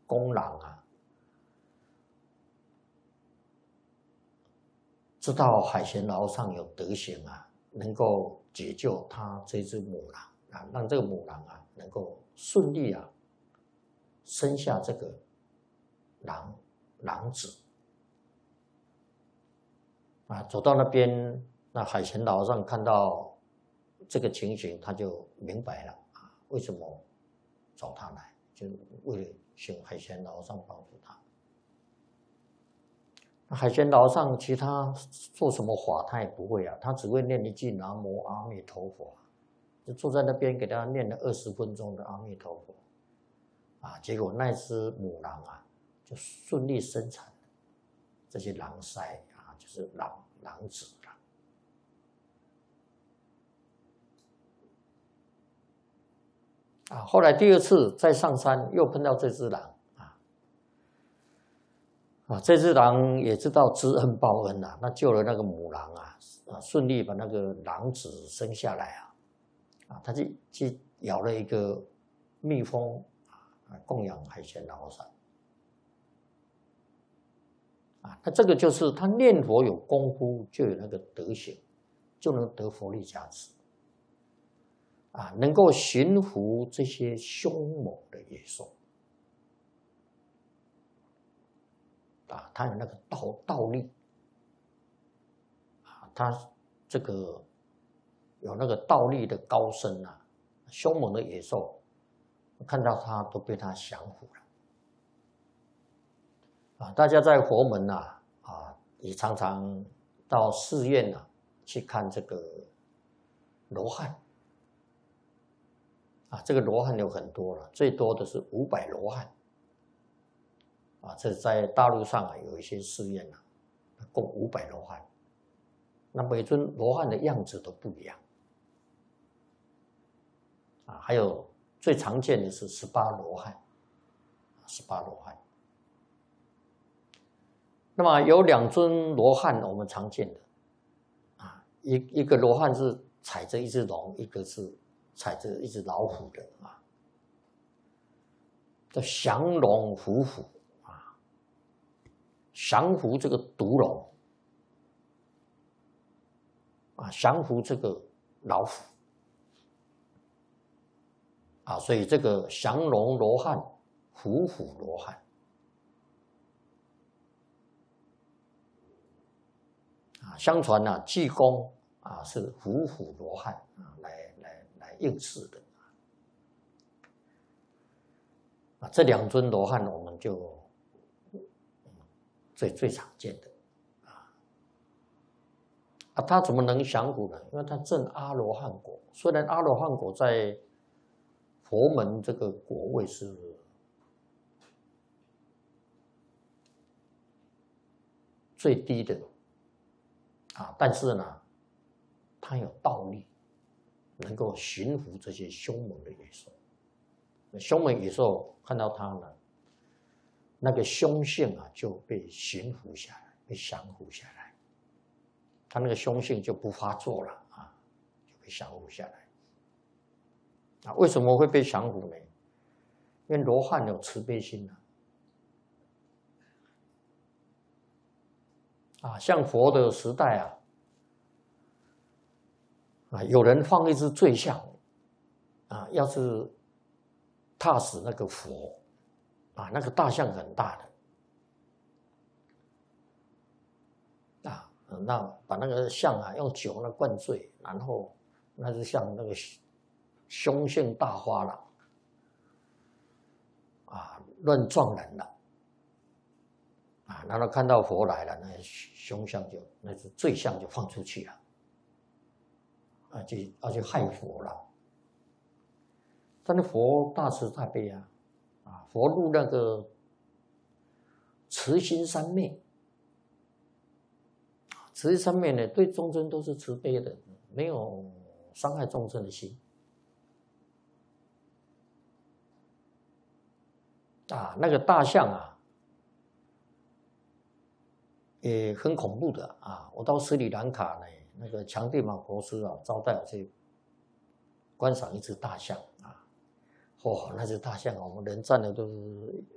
公狼啊，知道海贤老和尚有德行啊，能够解救他这只母狼啊，让这个母狼啊能够顺利啊生下这个狼子啊。走到那边，那海贤老和尚看到这个情形，他就明白了啊，为什么找他来，就为了请海贤老和尚帮助他。海贤老和尚其他做什么法他也不会啊，他只会念一句南无阿弥陀佛，就坐在那边给他念了20分钟的阿弥陀佛啊，结果那只母狼啊就顺利生产这些狼腮啊，就是狼子了。啊，后来第2次再上山又碰到这只狼。这只狼也知道知恩报恩啊，那救了那个母狼啊，顺利把那个狼子生下来啊，他去咬了一个蜜蜂啊，供养海贤老和尚啊，那这个就是他念佛有功夫，就有那个德行，就能得佛力加持啊，能够驯服这些凶猛的野兽。啊，他有那个道力啊，他这个有那个道力的高深啊，凶猛的野兽看到他都被他降服了啊。大家在佛门也常常到寺院去看这个罗汉啊，这个罗汉有很多了，最多的是500罗汉。这在大陆上有一些寺院共500罗汉，那每尊罗汉的样子都不一样啊。还有最常见的是18罗汉，18罗汉。那么有2尊罗汉我们常见的啊，一个罗汉是踩着一只龙，一个是踩着一只老虎的啊，叫降龙伏虎。降服这个毒龙啊，降服这个老虎啊，所以这个降龙罗汉、伏虎罗汉啊，相传济公是伏虎罗汉来应试的啊。这2尊罗汉我们就最常见的他怎么能降服呢？因为他证阿罗汉果，虽然阿罗汉果在佛门这个果位是最低的但是呢，他有道力，能够驯服这些凶猛的野兽。凶猛野兽看到他呢，那个凶性就被驯服下来，被降服下来，他那个凶性就不发作了就被降服下来为什么会被降服呢？因为罗汉有慈悲心像佛的时代有人放一只醉象要是踏死那个佛那个大象很大的那把那个象用酒灌醉，然后那只象那个凶性大发了乱撞人了然后看到佛来了，那凶象那只醉象就放出去了要去害佛了。但是佛大慈大悲佛入那个慈心三昧，慈心三昧呢，对众生都是慈悲的，没有伤害众生的心那个大象也很恐怖的我到斯里兰卡呢，那个强地玛国师招待我去观赏一只大象那只大象我们人站的都是